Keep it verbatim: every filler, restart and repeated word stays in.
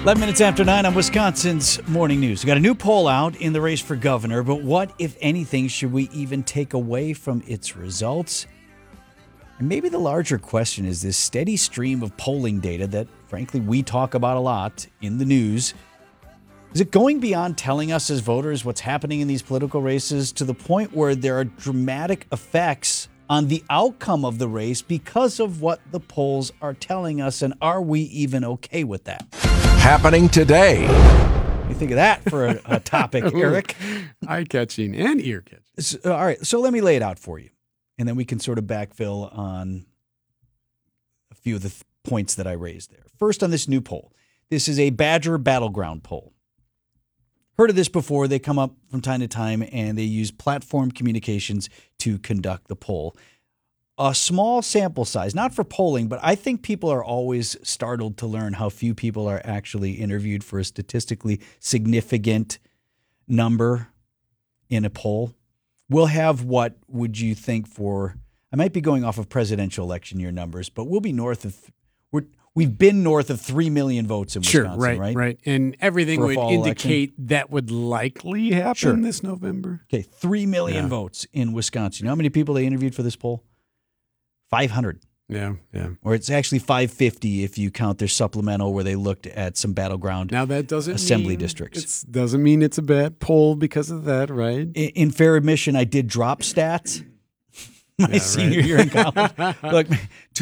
eleven minutes after nine on Wisconsin's Morning News. We got a new poll out in the race for governor, but what, if anything, should we even take away from its results? And maybe the larger question is this steady stream of polling data that, frankly, we talk about a lot in the news. Is it going beyond telling us as voters what's happening in these political races to the point where there are dramatic effects on the outcome of the race because of what the polls are telling us? And are we even okay with that? Happening today. What do you think of that for a, a topic, Eric? Eye-catching and ear-catching. So, all right, so let me lay it out for you, and then we can sort of backfill on a few of the th- points that I raised there. First, on this new poll. This is a Badger Battleground poll. Heard of this before. They come up from time to time, and they use Platform Communications to conduct the poll. A small sample size, not for polling, but I think people are always startled to learn how few people are actually interviewed for a statistically significant number in a poll. We'll have what would you think for, I might be going off of presidential election year numbers, but we'll be north of, we're, we've been north of three million votes in Wisconsin, sure, right, right? right. And everything For a would fall indicate election. that would likely happen Sure. this November. Okay, three million Yeah. votes in Wisconsin. You know how many people they interviewed for this poll? five hundred. Yeah, yeah. Or it's actually five fifty if you count their supplemental where they looked at some battleground Now that doesn't assembly mean districts. It doesn't mean it's a bad poll because of that, right? In, in fair admission, I did drop stats my Yeah, senior right. year in college. Look,